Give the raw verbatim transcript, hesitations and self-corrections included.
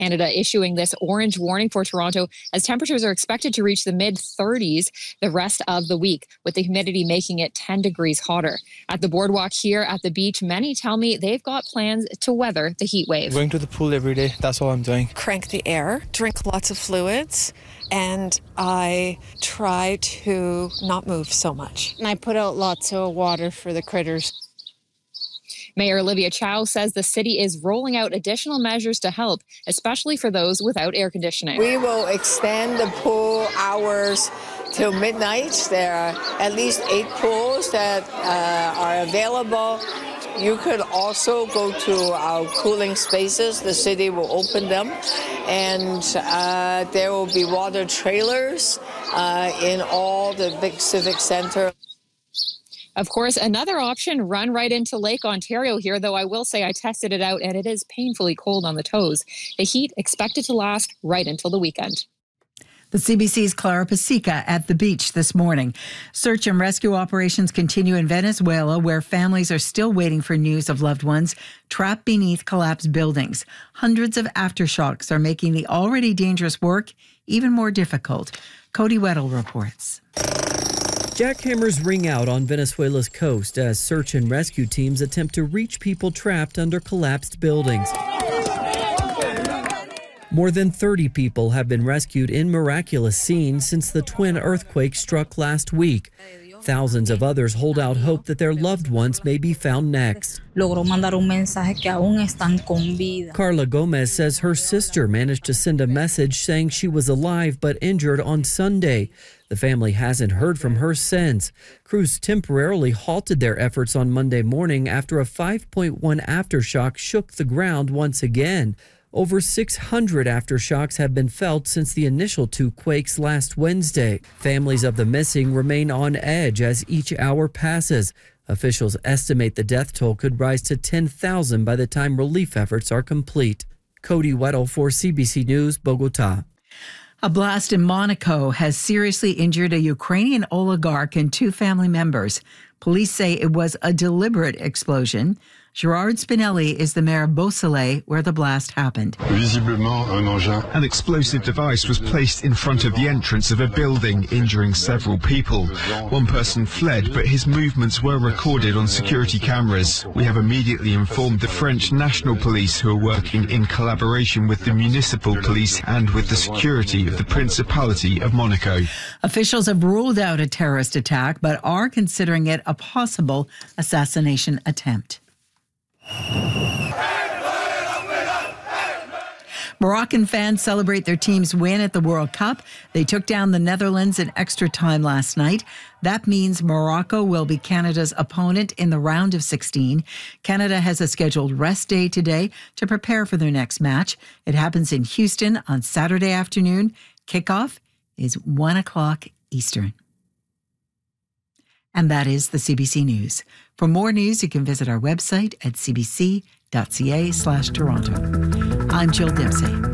Canada issuing this orange warning for Toronto as temperatures are expected to reach the mid thirties the rest of the week, with the humidity making it ten degrees hotter. At the boardwalk here at the beach, many tell me they've got plans to weather the heat wave. Going to the pool every day, that's all I'm doing. Crank the air, drink lots of fluids, and I try to not move so much. And I put out lots of water for the critters. Mayor Olivia Chow says the city is rolling out additional measures to help, especially for those without air conditioning. We will extend the pool hours till midnight. There are at least eight pools that uh, are available. You could also go to our cooling spaces. The city will open them, and uh, there will be water trailers uh, in all the big civic center. Of course, another option, run right into Lake Ontario here, though I will say I tested it out and it is painfully cold on the toes. The heat expected to last right until the weekend. The C B C's Clara Pasica at the beach this morning. Search and rescue operations continue in Venezuela, where families are still waiting for news of loved ones trapped beneath collapsed buildings. Hundreds of aftershocks are making the already dangerous work even more difficult. Cody Weddle reports. Jackhammers ring out on Venezuela's coast as search and rescue teams attempt to reach people trapped under collapsed buildings. More than thirty people have been rescued in miraculous scenes since the twin earthquake struck last week. Thousands of others hold out hope that their loved ones may be found next. Carla Gomez says her sister managed to send a message saying she was alive but injured on Sunday. The family hasn't heard from her since. Crews temporarily halted their efforts on Monday morning after a five point one aftershock shook the ground once again. Over six hundred aftershocks have been felt since the initial two quakes last Wednesday. Families of the missing remain on edge as each hour passes. Officials estimate the death toll could rise to ten thousand by the time relief efforts are complete. Cody Weddle for C B C News, Bogota. A blast in Monaco has seriously injured a Ukrainian oligarch and two family members. Police say it was a deliberate explosion. Gerard Spinelli is the mayor of Beausoleil, where the blast happened. An explosive device was placed in front of the entrance of a building, injuring several people. One person fled, but his movements were recorded on security cameras. We have immediately informed the French National Police, who are working in collaboration with the municipal police and with the security of the Principality of Monaco. Officials have ruled out a terrorist attack, but are considering it a possible assassination attempt. Moroccan fans celebrate their team's win at the World Cup. They took down the Netherlands in extra time last night. That means Morocco will be Canada's opponent in the round of sixteen. Canada has a scheduled rest day today to prepare for their next match. It happens in Houston on Saturday afternoon. Kickoff is one o'clock Eastern. And that is the C B C News. For more news, you can visit our website at cbc.ca slash Toronto. I'm Jill Dempsey.